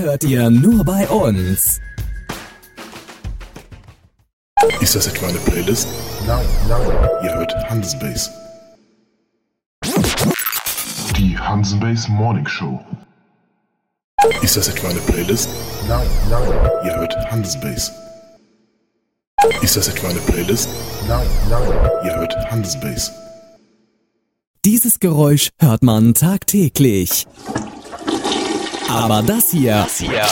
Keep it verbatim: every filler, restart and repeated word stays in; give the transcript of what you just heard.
hört ihr nur bei uns. Ist das etwa eine Playlist? Nein, nein. Ihr hört Hansenbase. Die Hansenbase Morning Show. Ist das etwa eine Playlist? Nein, nein. Ihr hört Hansenbase. Ist das etwa eine Playlist? Nein, nein. Ihr hört Hansenbase. Dieses Geräusch hört man tagtäglich. Aber das hier, Das hier